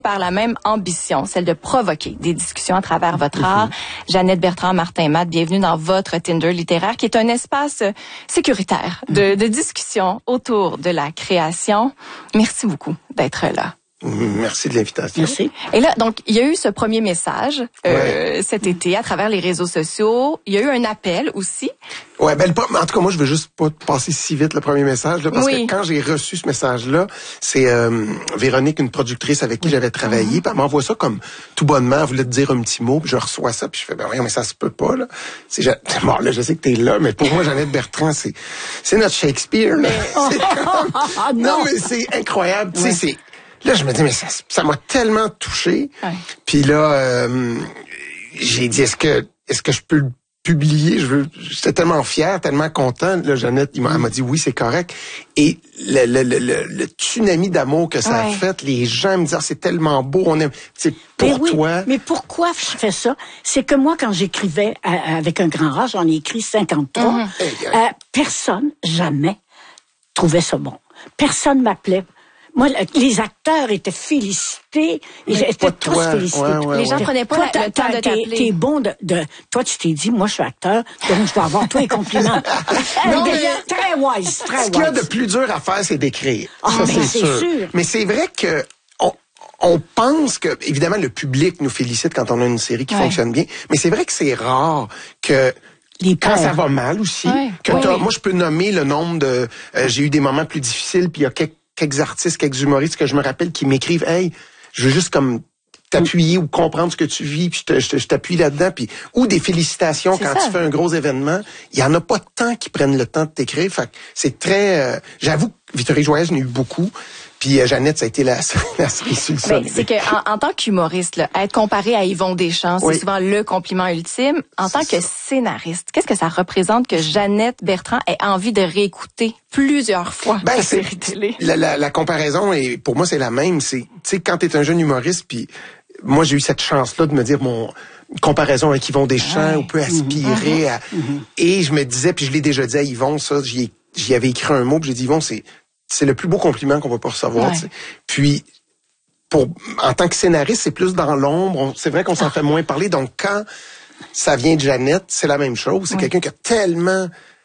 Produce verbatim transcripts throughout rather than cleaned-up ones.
par la même ambition, celle de provoquer des discussions à travers votre art. Mm-hmm. Jeannette Bertrand, Martin Matt, bienvenue dans votre Tinder littéraire, qui est un espace sécuritaire de, de discussion autour de la création. Merci beaucoup d'être là. Merci de l'invitation. Merci. Et là, donc, il y a eu ce premier message euh, ouais. cet été à travers les réseaux sociaux. Il y a eu un appel aussi. Ouais, ben le, en tout cas, moi, je veux juste pas passer si vite le premier message, là, parce oui. que quand j'ai reçu ce message-là, c'est euh, Véronique, une productrice avec qui j'avais travaillé, mm-hmm. puis elle m'envoie ça comme tout bonnement, elle voulait te dire un petit mot, puis je reçois ça, puis je fais ben voyons, mais ça se peut pas là. C'est bon, là, je sais que t'es là, mais pour moi, Jeannette Bertrand, c'est c'est notre Shakespeare. Là. C'est comme... non. non, mais c'est incroyable, tu sais, c'est là, je me dis, mais ça, ça m'a tellement touché. Ouais. Puis là, euh, j'ai dit, est-ce que, est-ce que je peux le publier? Je veux, j'étais tellement fier, tellement content. Là, Jeannette, il m'a, elle m'a dit, oui, c'est correct. Et le, le, le, le, le tsunami d'amour que ça ouais. a fait, les gens me disent, ah, c'est tellement beau, on aime, c'est pour mais oui, toi. Mais pourquoi je fais ça? C'est que moi, quand j'écrivais à, avec un grand âge, j'en ai écrit cinquante-trois, mm-hmm. euh, personne, jamais, trouvait ça bon. Personne m'appelait. Moi, les acteurs étaient félicités. Ils étaient tous toi. félicités. Ouais, ouais, les gens ouais. prenaient pas toi, la, le temps de t'appeler. T'es, t'es bon de, de... Toi, tu t'es dit, moi, je suis acteur, donc je dois avoir tous les compliments. non, mais, très wise, très wise. Ce qu'il y a de plus dur à faire, c'est d'écrire. Oh, ça, mais c'est, c'est sûr. sûr. Mais c'est vrai que... On, on pense que, évidemment, le public nous félicite quand on a une série qui ouais. fonctionne bien, mais c'est vrai que c'est rare que... Les quand ça va mal aussi, ouais. que oui. moi, je peux nommer le nombre de... Euh, j'ai eu des moments plus difficiles, puis il y a quelques quelques artistes, quelques humoristes que je me rappelle qui m'écrivent « Hey, je veux juste comme t'appuyer ou comprendre ce que tu vis, puis je, te, je, te, je t'appuie là-dedans. » Puis ou des félicitations c'est quand ça. Tu fais un gros événement. Il y en a pas tant qui prennent le temps de t'écrire. Fait que c'est très... Euh, j'avoue que Victorie Joyeuse, j'en ai eu beaucoup. Puis euh, Jeannette, ça a été la, la cerise sur le ben, c'est que en, en tant qu'humoriste, là, être comparé à Yvon Deschamps, c'est oui. souvent le compliment ultime. En c'est tant ça. que scénariste, qu'est-ce que ça représente que Jeannette Bertrand ait envie de réécouter plusieurs fois ben, la c'est, série télé? La, la, la comparaison, est, pour moi, c'est la même. C'est, tu sais, quand t'es un jeune humoriste, puis moi, j'ai eu cette chance-là de me dire, mon comparaison avec Yvon Deschamps, on peut aspirer mm-hmm. à... Mm-hmm. Et je me disais, puis je l'ai déjà dit à Yvon, ça, j'y, j'y avais écrit un mot, puis j'ai dit, Yvon, c'est... c'est le plus beau compliment qu'on va pas recevoir. Ouais. Puis, pour en tant que scénariste, c'est plus dans l'ombre. On, c'est vrai qu'on s'en ah. fait moins parler. Donc, quand ça vient de Jeannette, c'est la même chose. C'est ouais. quelqu'un qui a tellement,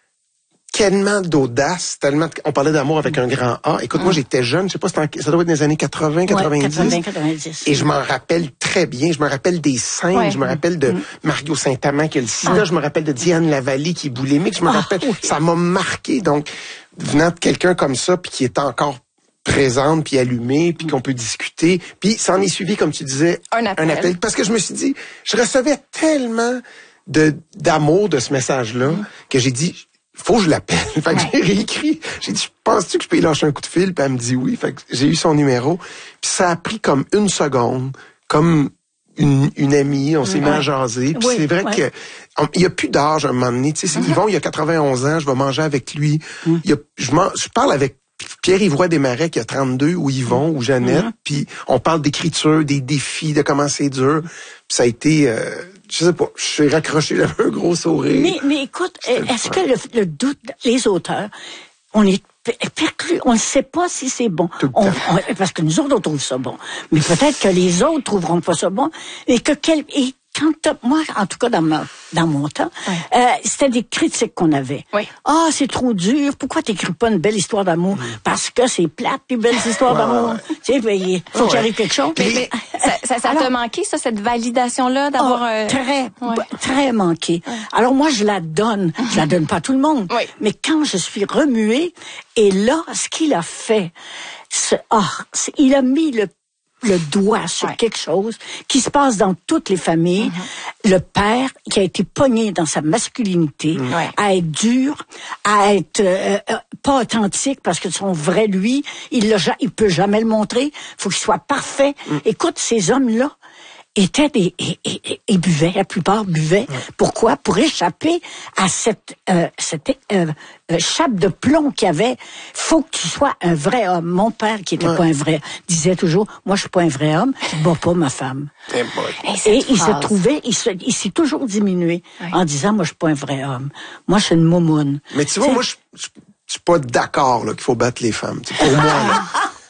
tellement d'audace, tellement... On parlait d'amour avec un grand A. Écoute, ah. moi, j'étais jeune. Je sais pas, c'était en, ça doit être dans les années quatre-vingts, quatre-vingt-dix. Ouais, quatre-vingts, quatre-vingt-dix. Et je m'en rappelle très bien. Je me rappelle des scènes. Ouais. Je me rappelle de mm. Mario Saint-Amand qui a le sida. Ah. Je me rappelle de Diane Lavallée qui est boulémique. Je me ah. rappelle... Oui. Ça m'a marqué. Donc, venant de quelqu'un comme ça, puis qui est encore présente, puis allumée, puis qu'on peut discuter. Puis ça en est suivi, comme tu disais, un appel. un appel. Parce que je me suis dit, je recevais tellement de d'amour de ce message-là mm. que j'ai dit, faut que je l'appelle. Fait que ouais. j'ai réécrit. J'ai dit, penses-tu que je peux y lâcher un coup de fil? Puis elle me dit oui. Fait que j'ai eu son numéro. Puis ça a pris comme une seconde, comme... Une, une amie, on s'est ouais. mis à jaser. Puis oui, c'est vrai ouais. que on, il y a plus d'âge à un moment donné. Tu sais, c'est mm-hmm. Yvon, il y a quatre-vingt-onze ans, je vais manger avec lui. Mm. Il y a, je, man, je parle avec Pierre-Yves Roy Desmarais qui a trente-deux, ou Yvon, mm. ou Jeannette. Mm. Puis on parle d'écriture, des défis, de comment c'est dur. Puis ça a été... Euh, je sais pas, je suis raccroché, j'avais un gros sourire. Mais, mais écoute, C'était est-ce que le, le doute, les auteurs, on est perclus, on ne sait pas si c'est bon. On, on, parce que nous autres, on trouve ça bon. Mais peut-être que les autres trouveront pas ça bon. Et que quel, et quand moi, en tout cas dans ma, dans mon temps, oui. euh, c'était des critiques qu'on avait. Oui. Ah, c'est trop dur. Pourquoi t'écris pas une belle histoire d'amour? Mm. Parce que c'est plate, les belles histoires ouais, d'amour. Ouais. Tu sais, il faut ouais. qu'il arrive quelque chose. Mais, mais ça, ça, ça Alors, t'a manqué, ça, cette validation-là, d'avoir... Oh, euh... Très, ouais. très manqué. Ouais. Alors moi, je la donne. Je la donne pas à tout le monde. Oui. Mais quand je suis remuée, et là, ce qu'il a fait, c'est, oh, c'est, il a mis le le doigt sur ouais. quelque chose qui se passe dans toutes les familles. Mm-hmm. Le père qui a été pogné dans sa masculinité, mm-hmm. à être dur, à être euh, pas authentique parce que son vrai lui, il l'a, il peut jamais le montrer. Faut qu'il soit parfait. Mm. Écoute, ces hommes-là étaient des et, et, et buvaient, la plupart buvaient. Ouais. Pourquoi? Pour échapper à cette euh, cette euh, euh, chape de plomb qu'il y avait. Faut que tu sois un vrai homme. Mon père, qui était ouais. pas un vrai, disait toujours, moi je suis pas un vrai homme, je bats pas ma femme. Et, et il se trouvait, il, se, il s'est toujours diminué ouais. en disant, moi je suis pas un vrai homme. Moi je suis une moumoune. Mais tu vois, moi je, je, je suis pas d'accord là qu'il faut battre les femmes. T'sais, pour moi. Là.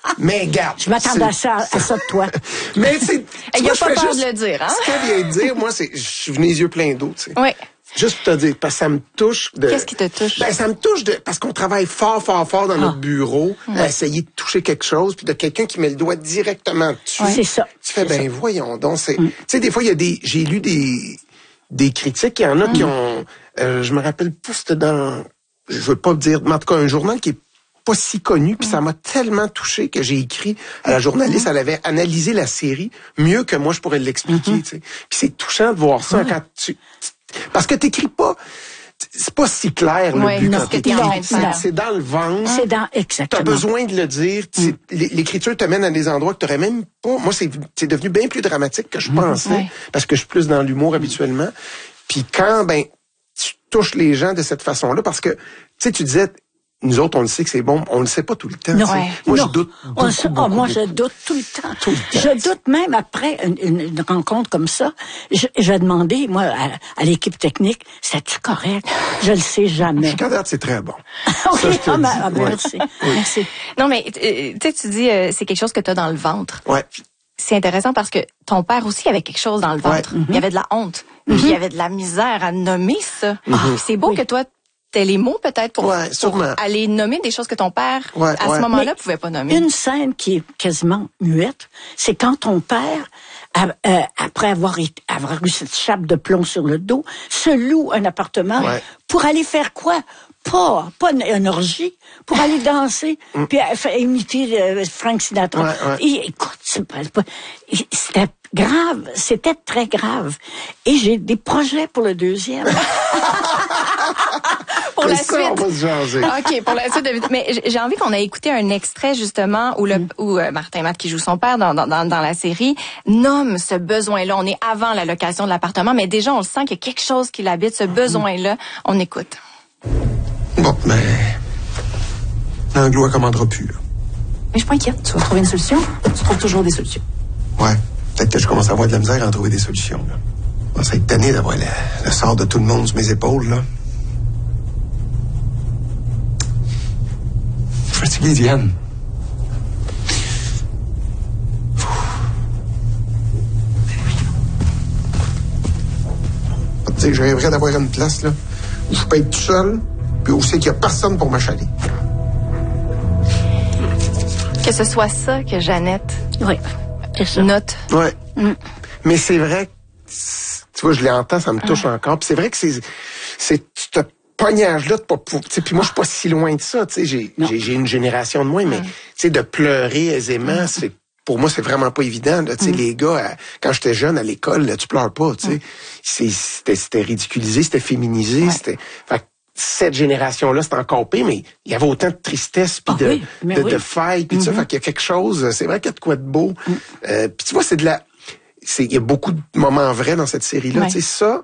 Mais garde. Je m'attendais à ça, à ça de toi. Mais c'est. Il n'y a pas peur juste, de le dire, hein? Ce qu'elle vient de dire, moi, c'est, je suis venu les yeux pleins d'eau, tu sais. Oui. Juste pour te dire, parce que ça me touche de... Qu'est-ce qui te touche? Ben, ça me touche de, parce qu'on travaille fort, fort, fort dans ah. notre bureau, ouais. à essayer de toucher quelque chose, puis de quelqu'un qui met le doigt directement dessus. Ouais. C'est ça. Tu fais, ben, ça. voyons donc, c'est, mm. tu sais, des fois, il y a des, j'ai lu des, des critiques, il y en a mm. qui ont, euh, je me rappelle pas, c'était dans, je veux pas dire, mais en tout cas, un journal qui est pas si connu, puis mm. ça m'a tellement touché que j'ai écrit à la journaliste, mm. elle avait analysé la série mieux que moi je pourrais l'expliquer, mm-hmm. tu sais. Puis c'est touchant de voir ça ouais. quand tu, parce que t'écris pas, c'est pas si clair le ouais, but non, quand t'écris. C'est, c'est dans le ventre. C'est dans, exactement. T'as besoin de le dire. Mm. L'écriture te mène à des endroits que t'aurais même pas. Moi, c'est, c'est devenu bien plus dramatique que je pensais, ouais. parce que je suis plus dans l'humour habituellement. Puis quand, ben, tu touches les gens de cette façon-là, parce que, tu sais, tu disais, nous autres, on le sait que c'est bon, on le sait pas tout le temps. Non, ouais. Moi, non. je doute beaucoup, on se, beaucoup, oh, moi, beaucoup. je doute tout le temps. Tout le temps. Je doute même après une, une rencontre comme ça. Je, j'ai demandé, moi, à, à l'équipe technique, c'est-tu correct? Je le sais jamais. Jusqu'à date, c'est très bon. OK, ça, ah, ben, ah, ben, ouais. merci. Oui. merci. Non, mais tu sais, tu dis, euh, c'est quelque chose que tu as dans le ventre. Ouais. C'est intéressant parce que ton père aussi avait quelque chose dans le ventre. Ouais. Mm-hmm. Il y avait de la honte. Mm-hmm. Puis il y avait de la misère à nommer ça. Mm-hmm. C'est beau oui. que toi, t'as les mots peut-être pour, ouais, pour aller nommer des choses que ton père, ouais, à ouais. ce moment-là, Mais pouvait pas nommer. Une scène qui est quasiment muette, c'est quand ton père, euh, après avoir, été, avoir eu cette chape de plomb sur le dos, se loue un appartement ouais. pour aller faire quoi? Pas, pas une, une orgie, pour aller danser, mm. puis euh, imiter euh, Frank Sinatra. Ouais, ouais. Et, écoute, c'est pas, pas, c'était grave, c'était très grave. Et j'ai des projets pour le deuxième. pour la ça, suite. On va se jaser. OK, pour la suite. De... Mais j'ai envie qu'on ait écouté un extrait, justement, où, le, mm. où euh, Martin Matt, qui joue son père dans, dans, dans la série, nomme ce besoin-là. On est avant la location de l'appartement, mais déjà, on le sent qu'il y a quelque chose qui l'habite, ce besoin-là. On écoute. Bon, mais... L'anglo, elle commandera plus, là. Mais je suis pas inquiète. Tu vas trouver une solution. Tu trouves toujours des solutions. Ouais. Peut-être que je commence à avoir de la misère à en trouver des solutions, là. Bon, ça va être tanné d'avoir le, le sort de tout le monde sur mes épaules, là. Je suis fatigué, Diane. Faut te dire que je rêverais d'avoir une place, là, où je peux être tout seul, puis où c'est qu'il n'y a personne pour m'achaler. Que ce soit ça que Jeannette oui, c'est ça. note. Ouais. Mm. Mais c'est vrai, tu vois, je l'entends, ça me touche mm. encore. Puis c'est vrai que c'est, c'est ce pognage-là de pas pour, tu sais, puis moi je suis pas si loin de ça, tu sais, j'ai, j'ai, j'ai une génération de moins, mais mm. tu sais, de pleurer aisément, mm. c'est pour moi, c'est vraiment pas évident. Tu sais, mm. les gars, à, quand j'étais jeune à l'école, là, tu pleures pas. Tu sais, mm. c'est, c'était, c'était ridiculisé, c'était féminisé, ouais. c'était. Fait, cette génération-là, c'est encore pire, mais il y avait autant de tristesse, puis oh, de, oui, de, oui. de failles, puis mm-hmm. ça. Fait qu'il y a quelque chose. C'est vrai qu'il y a de quoi de beau. Mm. Euh, puis tu vois, c'est de la. C'est, il y a beaucoup de moments vrais dans cette série-là. Ouais. Tu sais, ça.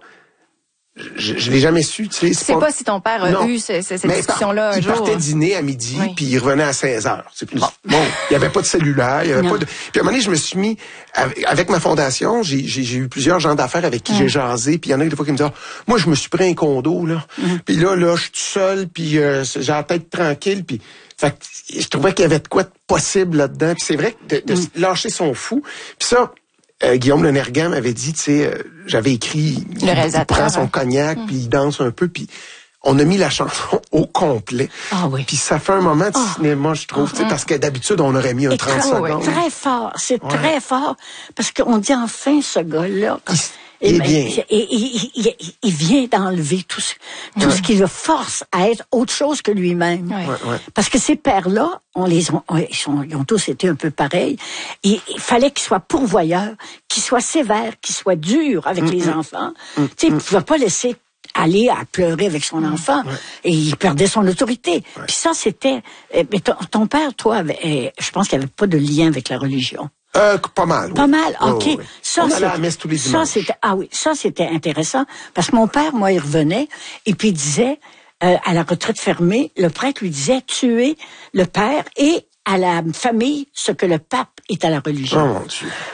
Je, je l'ai jamais su, tu sais. Tu sais pas... pas si ton père a non. eu ce, ce, cette mais discussion-là un il jour. Il partait dîner à midi, oui. puis il revenait à seize heures. C'est plus bon. Bon, il y avait pas de cellulaire, il y avait non. pas de. Puis à un moment donné, je me suis mis avec, avec ma fondation, j'ai, j'ai, j'ai eu plusieurs gens d'affaires avec qui oui. j'ai jasé, puis il y en a des fois qui me disent, oh, moi je me suis pris un condo là, mm-hmm. puis là là, je suis tout seul, puis euh, j'ai la tête tranquille, puis fait que je trouvais qu'il y avait de quoi de possible là-dedans. Puis c'est vrai que de, de mm. lâcher son fou, puis ça. Euh, Guillaume Lenergan m'avait dit, tu sais, euh, j'avais écrit, le réalisateur, il prend son hein. cognac, mmh. puis il danse un peu, puis on a mis la chanson au complet. Ah oui. Puis ça fait un moment de oh. cinéma, je trouve, oh. parce que d'habitude, on aurait mis un trente très, secondes. Très fort, c'est ouais. très fort, parce qu'on dit enfin ce gars-là. Il, il est bien. Et, et, et, et, il vient d'enlever tout, ce, tout ouais. ce qui le force à être autre chose que lui-même. Ouais. Ouais, ouais. Parce que ces pères-là, on les ont, ils, sont, ils ont tous été un peu pareils. Et il fallait qu'ils soient pourvoyeurs, qu'ils soient sévères, qu'ils soient durs avec mm-hmm. les enfants. Mm-hmm. Tu sais, il ne pouvait pas laisser aller à pleurer avec son enfant. Ouais. Et il perdait son autorité. Ouais. Puis ça, c'était... Mais ton, ton père, toi, avait, je pense qu'il n'y avait pas de lien avec la religion. Euh, pas mal. Pas oui. mal, ok. Oh, oui. Ça, on allait à la messe tous les dimanches. Ça, c'était, ah oui, ça, c'était intéressant. Parce que mon père, moi, il revenait, et puis il disait, euh, à la retraite fermée, le prêtre lui disait, tuer le père et à la famille ce que le pape est à la religion. Oh mon Dieu. Écoute,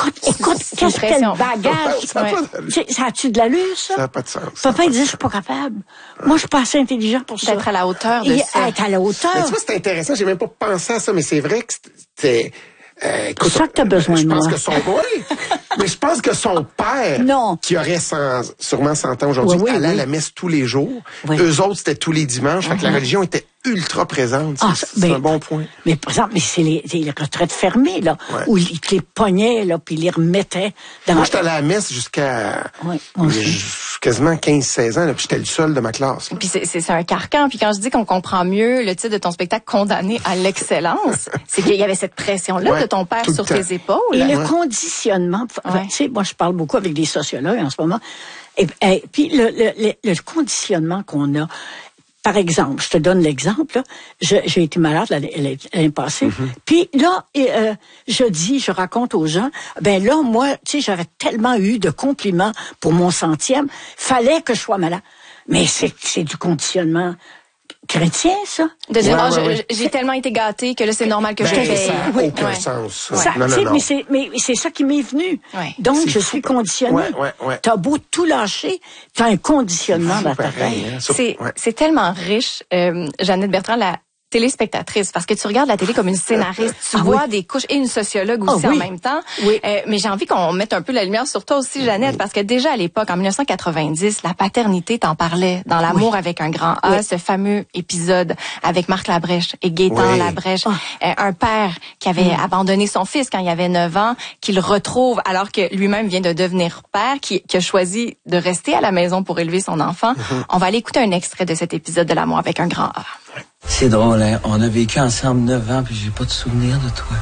Écoute, écoute, qu'est-ce quel bagage. Ça ouais. Ça a-tu de l'allure, ça? Ça n'a pas de sens. Papa, il dit, je suis pas capable. Ouais. Moi, je suis pas assez intelligent pour ça. D'être à la hauteur de Et ça. Être à la hauteur. Mais tu vois, c'est intéressant. J'ai même pas pensé à ça, mais c'est vrai que c'était... Euh, écoute, c'est ça que t'as besoin je de pense moi. que son oui, mais je pense que son père, non. qui aurait cent, sûrement cent ans aujourd'hui, oui, oui, allait oui. à la messe tous les jours. Oui. Eux autres, c'était tous les dimanches. Mm-hmm. Fait que la religion était ultra présente. Ah, c'est ben, un bon point. Mais par exemple, mais c'est les, les retraites fermées, là, ouais. où ils te les pognaient, là, puis ils les remettaient dans... Moi, j'étais allé à la messe jusqu'à oui, quasiment quinze seize ans, là, puis j'étais le seul de ma classe. Là. Puis c'est, c'est, c'est un carcan. Puis quand je dis qu'on comprend mieux le titre de ton spectacle, Condamné à l'excellence, c'est qu'il y avait cette pression-là ouais, de ton père sur tes épaules. Et ouais. le conditionnement, ouais. tu sais, moi, je parle beaucoup avec des sociologues en ce moment, et, et puis le, le, le, le conditionnement qu'on a. Par exemple, je te donne l'exemple, là, je, j'ai été malade l'année, l'année passée, mm-hmm. puis là, et, euh, je dis, je raconte aux gens, ben là, moi, tu sais, j'aurais tellement eu de compliments pour mon centième, fallait que je sois malade. Mais c'est, c'est du conditionnement chrétien, ça. De dire, ouais, non, ouais, ouais. j'ai tellement été gâtée que là, c'est normal que ben, je paye. Ça n'a oui. aucun ouais. sens. Ça, non, non, non. Mais, c'est, mais c'est ça qui m'est venu. Ouais. Donc, c'est je fou. suis conditionnée. Ouais, ouais, ouais. T'as beau tout lâcher, t'as un conditionnement dans ta tête. Hein, c'est, ouais. c'est tellement riche, euh, Jeannette Bertrand, la téléspectatrice, parce que tu regardes la télé comme une scénariste, tu ah, vois oui. des couches et une sociologue aussi ah, oui. en même temps. Oui. Euh, mais j'ai envie qu'on mette un peu la lumière sur toi aussi, Jeannette, oui. parce que déjà à l'époque, en dix-neuf cent quatre-vingt-dix, la paternité t'en parlait dans L'amour oui. avec un grand A, oui. ce fameux épisode avec Marc Labrèche et Gaétan oui. Labrèche, oh. euh, un père qui avait mmh. abandonné son fils quand il avait neuf ans, qu'il retrouve alors que lui-même vient de devenir père, qui, qui a choisi de rester à la maison pour élever son enfant. Mmh. On va aller écouter un extrait de cet épisode de L'amour avec un grand A. C'est drôle, hein? On a vécu ensemble neuf ans, puis j'ai pas de souvenir de toi.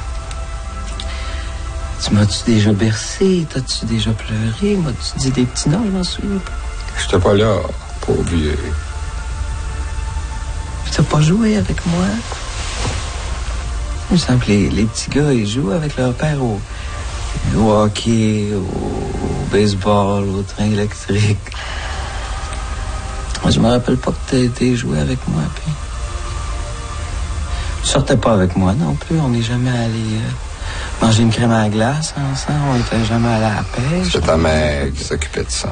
Tu m'as-tu déjà bercé? T'as-tu déjà pleuré? M'as-tu dit des petits noms? Je m'en souviens pas. J'étais pas là pour oublier. Puis t'as pas joué avec moi? Il me semble que les, les petits gars, ils jouent avec leur père au, au hockey, au, au baseball, au train électrique. Moi, je me rappelle pas que t'as été joué avec moi, puis... Tu sortais pas avec moi non plus. On n'est jamais allé euh, manger une crème à la glace ensemble. On n'était jamais allé à la pêche. C'est ta mère qui s'occupait de ça.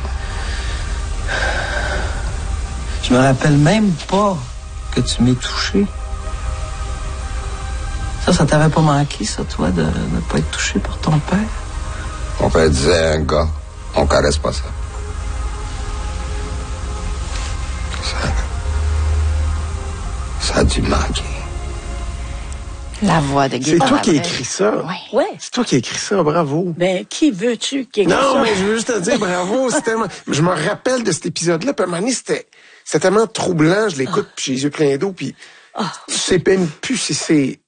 Je me rappelle même pas que tu m'aies touché. Ça, ça t'avait pas manqué, ça, toi, de ne pas être touché par ton père? Mon père disait à un gars, on caresse pas ça. Ça, ça a dû manquer. La voix de Gaétan. C'est toi qui as écrit ça. Oui. Ouais. C'est toi qui as écrit ça, bravo. Ben, qui veux-tu qui écrit ça? Non, mais je veux juste te dire bravo. C'est tellement... Je me rappelle de cet épisode-là, puis à un moment donné, c'était, c'était tellement troublant. Je l'écoute, oh. puis j'ai les yeux pleins d'eau, puis oh. c'est même plus si c'est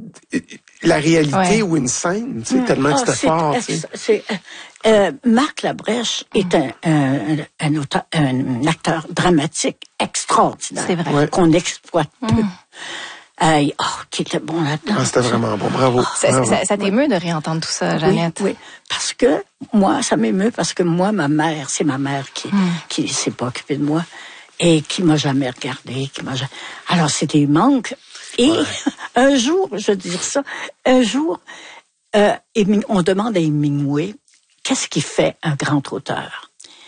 la réalité ouais. ou une scène, tu sais, mmh. tellement oh, que c'était c'est, fort. C'est, c'est, euh, Marc Labrèche mmh. est un, un, un, auteur, un acteur dramatique extraordinaire. C'est vrai. Ouais. Qu'on exploite mmh. peu. Euh, oh, qui était bon là-dedans. Ah, c'était vraiment bon, bravo. Oh, ça, bravo. Ça, ça t'émeut de réentendre tout ça, Jeannette? Oui, oui, parce que moi, ça m'émeut parce que moi, ma mère, c'est ma mère qui mm. qui s'est pas occupée de moi et qui m'a jamais regardée, qui m'a jamais... Alors, c'était des manques. Et ouais. un jour, je veux dire ça, un jour, euh, on demande à Hemingway, qu'est-ce qui fait un grand auteur?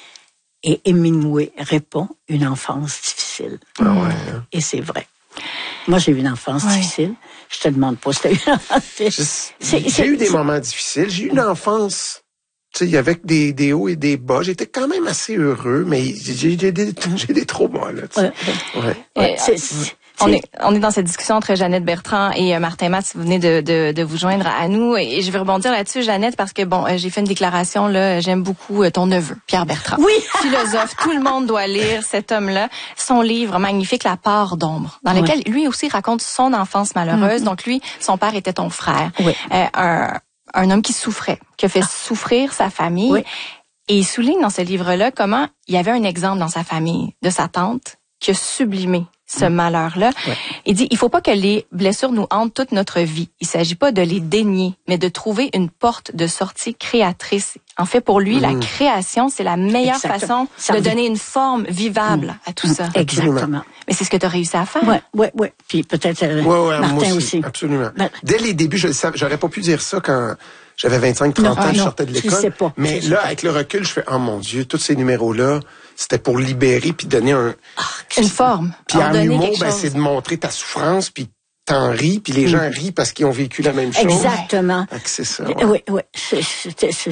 Et Hemingway répond, une enfance difficile. Ah ouais, hein. Et c'est vrai. Moi, j'ai eu une enfance ouais. difficile. Je te demande pas si t'as eu une enfance difficile. J'ai c'est, eu des c'est... moments difficiles. J'ai eu une enfance, tu sais, avec des, des hauts et des bas. J'étais quand même assez heureux, mais j'ai, j'ai, des, j'ai des traumas, là, tu sais. Ouais. Ouais. Ouais. C'est, c'est, On est, on est dans cette discussion entre Jeannette Bertrand et euh, Martin Matt, si vous venez de, de, de vous joindre à nous. Et je vais rebondir là-dessus, Jeannette, parce que bon, euh, j'ai fait une déclaration, là, j'aime beaucoup euh, ton neveu, Pierre Bertrand. Oui! Philosophe, tout le monde doit lire cet homme-là. Son livre magnifique, La part d'ombre, dans lequel oui. lui aussi raconte son enfance malheureuse. Mm-hmm. Donc lui, son père était ton frère. Oui. Euh, un, un homme qui souffrait, qui a fait ah. souffrir sa famille. Oui. Et il souligne dans ce livre-là comment il y avait un exemple dans sa famille de sa tante qui a sublimé ce malheur-là. Ouais. Il dit, il faut pas que les blessures nous hantent toute notre vie. Il s'agit pas de les dénier, mais de trouver une porte de sortie créatrice. En fait, pour lui, mmh. la création, c'est la meilleure Exactement. façon ça de donner une forme vivable mmh. à tout ça. Exactement. Mais c'est ce que tu as réussi à faire. Ouais, ouais, ouais. Puis peut-être euh, ouais, ouais, Martin moi aussi. aussi. Absolument. Ben, Dès les débuts, je le savais, j'aurais pas pu dire ça quand j'avais vingt-cinq, trente Non, ans, ah, je non, sortais de je l'école. sais pas, Mais je sais là, pas. avec le recul, je fais, oh mon Dieu, tous ces numéros-là, c'était pour libérer puis donner un... Une forme. Puis en ordonner humour, quelque ben, chose. c'est de montrer ta souffrance, puis t'en ris, puis les gens rient parce qu'ils ont vécu la même chose. Exactement. Fait que c'est ça. Ouais. Oui, oui. C'est, c'est, c'est,